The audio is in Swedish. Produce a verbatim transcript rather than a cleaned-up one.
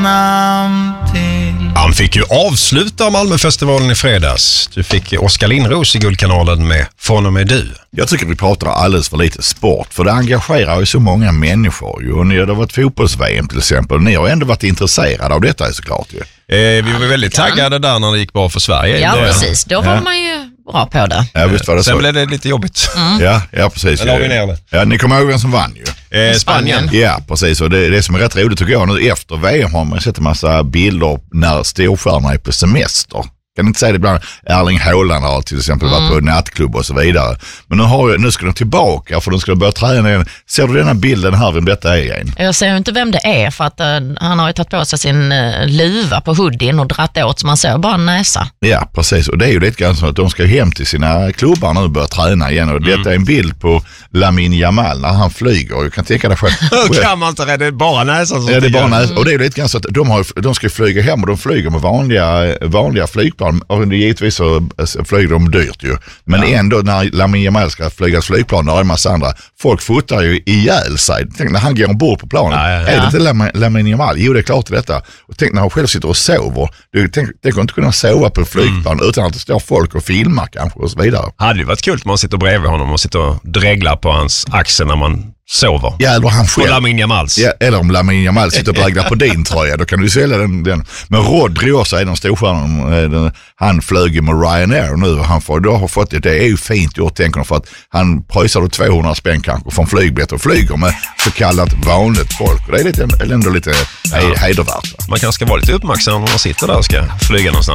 Han fick ju avsluta Malmöfestivalen i fredags. Du fick Oskar Lindros i Guldkanalen med Från och med du. Jag tycker vi pratar alldeles för lite sport, för det engagerar ju så många människor. Jo, ni har varit fotbolls-V M till exempel. Ni har ändå varit intresserade av detta såklart ju. Eh, vi var väldigt taggade där när det gick bra för Sverige. Ja, det, precis. Då var ja. man ju bra på det. Ja, visst var det Sen så. blev det lite jobbigt. Mm. Ja, ja, precis. Eller har vi ner det? Ja, ni kommer ihåg vem som vann ju. Eh, Spanien. Ja, precis. Och det, det som är rätt roligt tycker jag nu efter V M har man sett en massa bilder när storstjärnorna är på semester. Kan inte säga det ibland. Erling Haaland har till exempel mm. varit på nattklubb och så vidare. Men nu, har jag, nu ska de tillbaka för de ska börja träna igen. Ser du denna bilden här, vem detta är igen? Jag ser inte vem det är för att uh, han har ju tagit på sig sin uh, luva på hoodien och dratt åt så man ser bara en näsa. Ja, precis. Och det är ju lite grann så att de ska hem till sina klubbar nu och börja träna igen. Och mm. detta är en bild på Lamine Yamal när han flyger. Jag kan tänka dig själv. Hur kan man inte rädda? Det är bara näsan som ja, det är bara näsan. Och det är ju lite grann så att de, har, de ska flyga hem och de flyger med vanliga, vanliga flygplan. Och givetvis så flyger de dyrt ju. Men ja. ändå när Lamine Yamal ska flyga flygplan och en massa andra, folk fotar ju ihjäl sig. Tänk när han går ombord på planen. Ja, ja, ja. Är det inte Lam- Lamine Yamal? Jo, det är klart detta. Och tänk när han själv sitter och sover. Du tänk, tänk att inte kunna sova på flygplan mm. utan att det står folk och filmar kanske och så vidare. Hade ju varit kul om man sitter bredvid honom och sitter och dreglar på hans axel när man sover. Ja, eller han själv. Lamine Yamals. Ja, eller om Lamine Yamal sitter och dreglar på din tröja, då kan du sälja den. den. Men Rodri också är den storstjärnan. Han flög ju med Ryanair nu och han får, då har fått det. Det är ju fint gjort, tänker de, för att han pröjsar då tvåhundra spänn kanske från flygbiljett och flyger med så kallat vanligt folk. Och det är lite, ändå lite ja. hedervärt. Man kanske ska vara lite uppmärksam när man sitter där och ska flyga någonstans.